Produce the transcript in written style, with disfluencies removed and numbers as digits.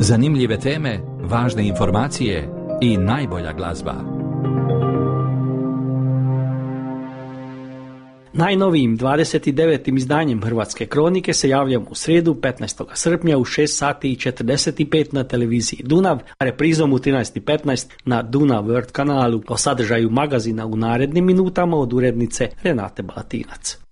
Zanimljive teme, važne informacije i najbolja glazba. Najnovijim 29. izdanjem Hrvatske kronike se javljamo u srijedu 15. srpnja u 6 sati i 45 na televiziji Dunav, a reprizom u 13:15 na Dunav World kanalu. O sadržaju magazina u narednim minutama od urednice Renate Balatinac.